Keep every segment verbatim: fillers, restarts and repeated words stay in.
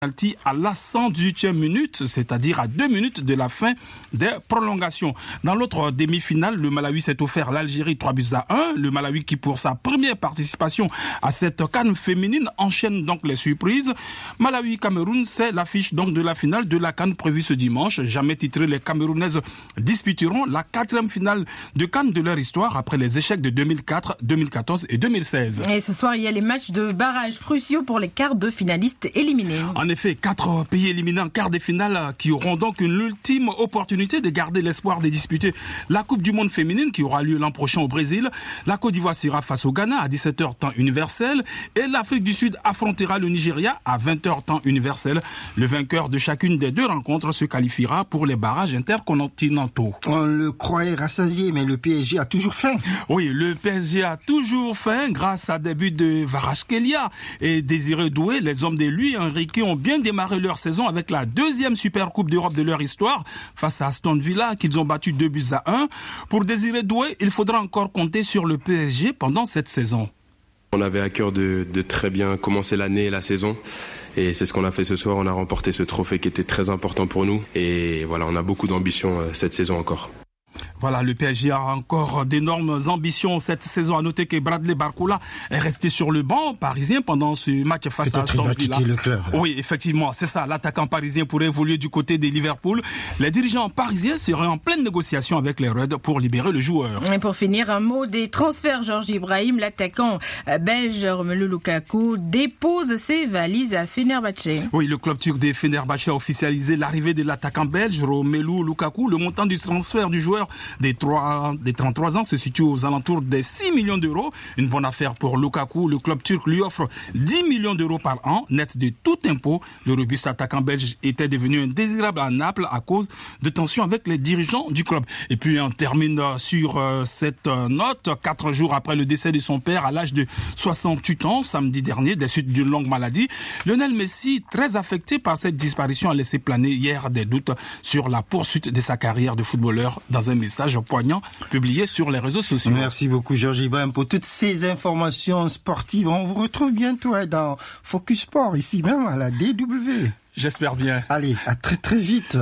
penalty à la cent dix-huitième minute, c'est-à-dire à deux minutes de la fin des prolongations. Dans l'autre demi-finale, le Malawi s'est offert l'Algérie trois buts à un. Le Malawi qui, pour sa première participation à cette CAN féminine, enchaîne donc les surprises. Malawi-Cameroun, c'est l'affiche donc de la finale de la CAN prévue ce dimanche. Jamais titrées, les Camerounaises disputeront la quatrième finale de CAN de leur histoire après les échecs de deux mille quatre, deux mille quatorze et deux mille seize. Et ce soir, il y a les matchs de barrage cruciaux pour les quarts de finalistes éliminés. En effet, quatre pays éliminés en quart de finale qui auront donc une ultime opportunité de garder l'espoir de disputer la Coupe du Monde féminine qui aura lieu l'an prochain au Brésil. La Côte d'Ivoire sera face au Ghana à dix-sept heures temps universel et l'Afrique du Sud affrontera le Nigeria à vingt heures temps universel. Le vainqueur de chacune des deux rencontres se qualifiera pour les barrages intercontinentaux. On le croyait rassasié, mais le P S G a toujours faim. Oui, le P S G a toujours faim grâce à des buts de Kvaratskhelia et Désiré Doué. Les hommes de Luis Enrique ont bien démarré leur saison avec la deuxième Super Coupe d'Europe de leur histoire face à Aston Villa qu'ils ont battu deux buts à un. Pour Désiré Doué, il faudra encore compter sur le P S G pendant cette saison. On avait à cœur de, de très bien commencer l'année et la saison. Et c'est ce qu'on a fait ce soir. On a remporté ce trophée qui était très important pour nous. Et voilà, on a beaucoup d'ambition cette saison encore. Voilà, le P S G a encore d'énormes ambitions cette saison. À noter que Bradley Barcola est resté sur le banc parisien pendant ce match face Peut-être à Aston Villa. Il va quitter le club. Oui, effectivement, c'est ça. L'attaquant parisien pourrait évoluer du côté des Liverpool. Les dirigeants parisiens seraient en pleine négociation avec les Reds pour libérer le joueur. Et pour finir, un mot des transferts. Georges Ibrahim, l'attaquant belge Romelu Lukaku, dépose ses valises à Fenerbahçe. Oui, le club turc de Fenerbahçe a officialisé l'arrivée de l'attaquant belge Romelu Lukaku. Le montant du transfert du joueur des, trois, des trente-trois ans se situe aux alentours des six millions d'euros. Une bonne affaire pour Lukaku. Le club turc lui offre dix millions d'euros par an, net de tout impôt. Le robuste attaquant belge était devenu indésirable à Naples à cause de tensions avec les dirigeants du club. Et puis on termine sur euh, cette note. Quatre jours après le décès de son père à l'âge de soixante-huit ans, samedi dernier, des suites d'une longue maladie, Lionel Messi, très affecté par cette disparition, a laissé planer hier des doutes sur la poursuite de sa carrière de footballeur dans un message poignant publié sur les réseaux sociaux. Merci beaucoup Georges Ibrahim pour toutes ces informations sportives. On vous retrouve bientôt dans Focus Sport, ici même à la D W. J'espère bien. Allez, à très très vite.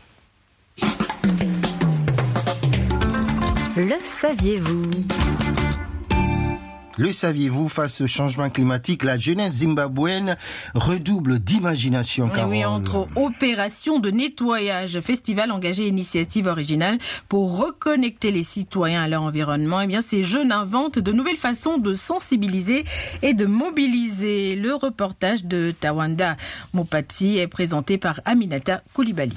Le saviez-vous ? Le saviez-vous, face au changement climatique, la jeunesse zimbabwéenne redouble d'imagination. Et oui, entre opérations de nettoyage, festival engagé, initiative originale pour reconnecter les citoyens à leur environnement, eh bien, ces jeunes inventent de nouvelles façons de sensibiliser et de mobiliser. Le reportage de Tawanda Mopati est présenté par Aminata Koulibaly.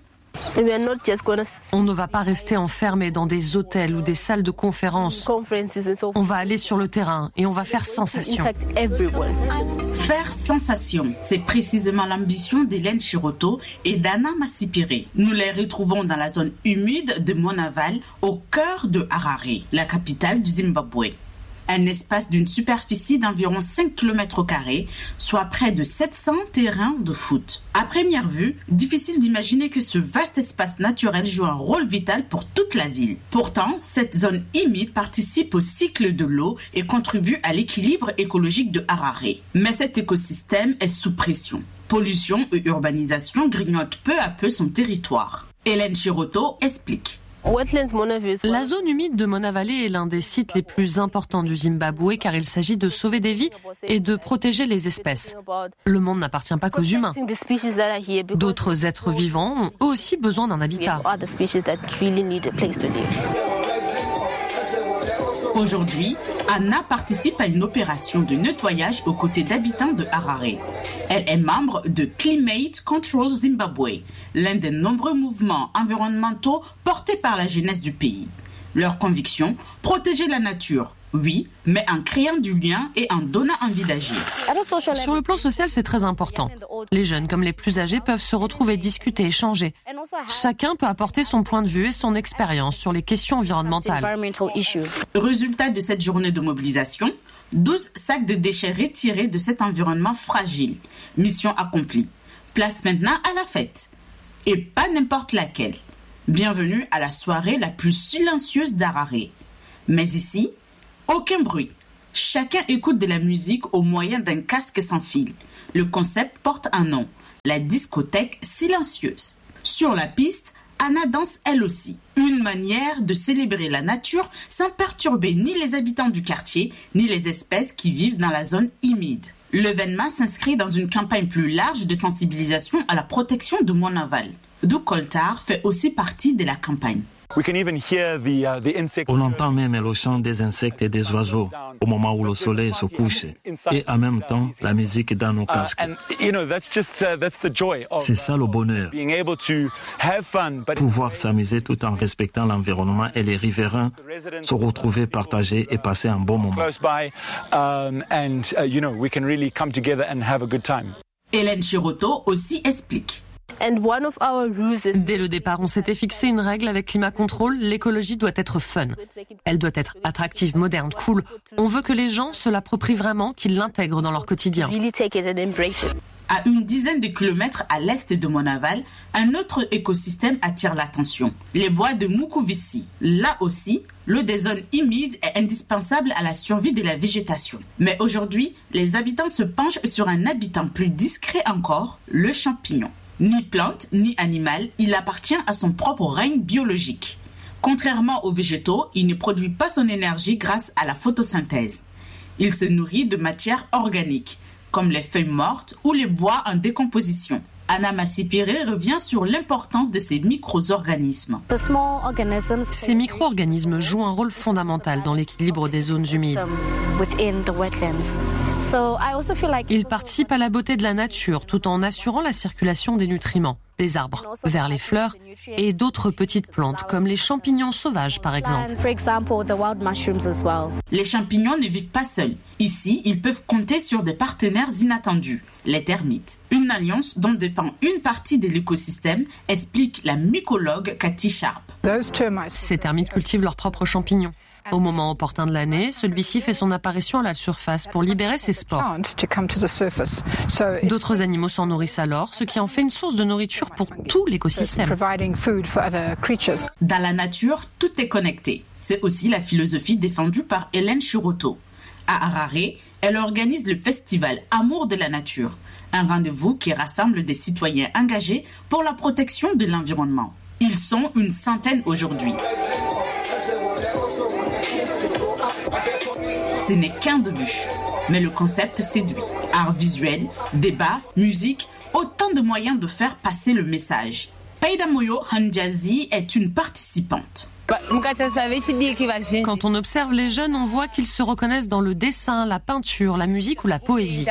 On ne va pas rester enfermé dans des hôtels ou des salles de conférence. On va aller sur le terrain et on va faire sensation. Faire sensation, c'est précisément l'ambition d'Hélène Chiroto et d'Anna Massipire. Nous les retrouvons dans la zone humide de Monaval, au cœur de Harare, la capitale du Zimbabwe. Un espace d'une superficie d'environ cinq kilomètres carrés, soit près de sept cents terrains de foot. À première vue, difficile d'imaginer que ce vaste espace naturel joue un rôle vital pour toute la ville. Pourtant, cette zone humide participe au cycle de l'eau et contribue à l'équilibre écologique de Harare. Mais cet écosystème est sous pression. Pollution et urbanisation grignotent peu à peu son territoire. Hélène Chiroto explique. La zone humide de Monavale est l'un des sites les plus importants du Zimbabwe car il s'agit de sauver des vies et de protéger les espèces. Le monde n'appartient pas qu'aux humains. D'autres êtres vivants ont eux aussi besoin d'un habitat. Aujourd'hui, Anna participe à une opération de nettoyage aux côtés d'habitants de Harare. Elle est membre de Climate Control Zimbabwe, l'un des nombreux mouvements environnementaux portés par la jeunesse du pays. Leur conviction, protéger la nature, oui, mais en créant du lien et en donnant envie d'agir. Sur le plan social, c'est très important. Les jeunes comme les plus âgés peuvent se retrouver, discuter, échanger. Chacun peut apporter son point de vue et son expérience sur les questions environnementales. Résultat de cette journée de mobilisation, douze sacs de déchets retirés de cet environnement fragile. Mission accomplie. Place maintenant à la fête. Et pas n'importe laquelle. Bienvenue à la soirée la plus silencieuse d'Harare. Mais ici, aucun bruit. Chacun écoute de la musique au moyen d'un casque sans fil. Le concept porte un nom, la discothèque silencieuse. Sur la piste, Anna danse elle aussi. Une manière de célébrer la nature sans perturber ni les habitants du quartier, ni les espèces qui vivent dans la zone humide. L'événement s'inscrit dans une campagne plus large de sensibilisation à la protection de Monaval. Dou Coltard fait aussi partie de la campagne. On entend même le chant des insectes et des oiseaux au moment où le soleil se couche et en même temps la musique dans nos casques. C'est ça le bonheur. Pouvoir s'amuser tout en respectant l'environnement et les riverains, se retrouver, partager et passer un bon moment. Hélène Chiroto aussi explique. Dès le départ, on s'était fixé une règle avec Climat Control, l'écologie doit être fun. Elle doit être attractive, moderne, cool. On veut que les gens se l'approprient vraiment, qu'ils l'intègrent dans leur quotidien. À une dizaine de kilomètres à l'est de Monaval, un autre écosystème attire l'attention. Les bois de Mukuvissi. Là aussi, l'eau des zones humides est indispensable à la survie de la végétation. Mais aujourd'hui, les habitants se penchent sur un habitant plus discret encore, le champignon. Ni plante, ni animal, il appartient à son propre règne biologique. Contrairement aux végétaux, il ne produit pas son énergie grâce à la photosynthèse. Il se nourrit de matières organiques, comme les feuilles mortes ou les bois en décomposition. Anna Massipiré revient sur l'importance de ces micro-organismes. Ces micro-organismes jouent un rôle fondamental dans l'équilibre des zones humides. Ils participent à la beauté de la nature tout en assurant la circulation des nutriments, des arbres, vers les fleurs et d'autres petites plantes comme les champignons sauvages par exemple. Les champignons ne vivent pas seuls. Ici, ils peuvent compter sur des partenaires inattendus, les termites. Une alliance dont dépend une partie de l'écosystème, explique la mycologue Cathy Sharp. Ces termites cultivent leurs propres champignons. Au moment opportun de l'année, celui-ci fait son apparition à la surface pour libérer ses spores. D'autres animaux s'en nourrissent alors, ce qui en fait une source de nourriture pour tout l'écosystème. Dans la nature, tout est connecté. C'est aussi la philosophie défendue par Hélène Chiroto. À Harare, elle organise le festival Amour de la nature, un rendez-vous qui rassemble des citoyens engagés pour la protection de l'environnement. Ils sont une centaine aujourd'hui. Ce n'est qu'un début, mais le concept séduit. Art visuel, débat, musique, autant de moyens de faire passer le message. Paidamoyo Handjazi est une participante. Quand on observe les jeunes, on voit qu'ils se reconnaissent dans le dessin, la peinture, la musique ou la poésie.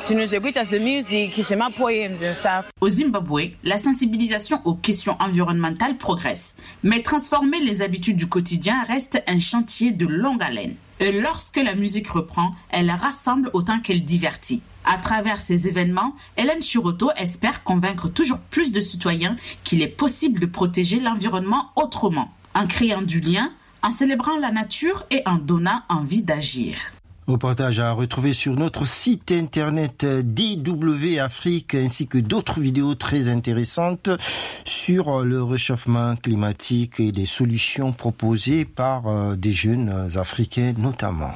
Au Zimbabwe, la sensibilisation aux questions environnementales progresse, mais transformer les habitudes du quotidien reste un chantier de longue haleine. Et lorsque la musique reprend, elle rassemble autant qu'elle divertit. À travers ces événements, Hélène Chiroto espère convaincre toujours plus de citoyens qu'il est possible de protéger l'environnement autrement, en créant du lien, en célébrant la nature et en donnant envie d'agir. Reportage à retrouver sur notre site internet D W Afrique ainsi que d'autres vidéos très intéressantes sur le réchauffement climatique et des solutions proposées par des jeunes africains notamment.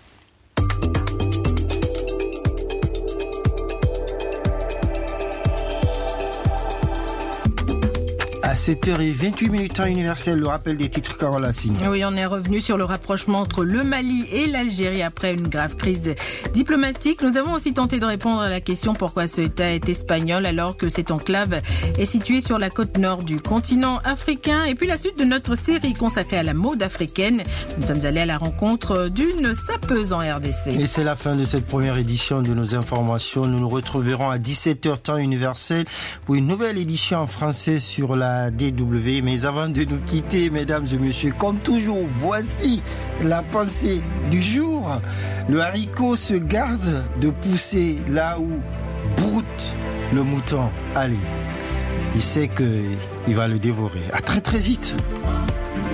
sept heures vingt-huit minutes temps universel, le rappel des titres, Carola Singh. Oui, on est revenu sur le rapprochement entre le Mali et l'Algérie après une grave crise diplomatique. Nous avons aussi tenté de répondre à la question pourquoi ce État est espagnol alors que cette enclave est située sur la côte nord du continent africain. Et puis la suite de notre série consacrée à la mode africaine. Nous sommes allés à la rencontre d'une sapeuse en R D C. Et c'est la fin de cette première édition de nos informations. Nous nous retrouverons à dix-sept heures temps universel pour une nouvelle édition en français sur la D W. Mais avant de nous quitter, mesdames et messieurs, comme toujours, voici la pensée du jour. Le haricot se garde de pousser là où broute le mouton. Allez, il sait qu'il va le dévorer. À très très vite.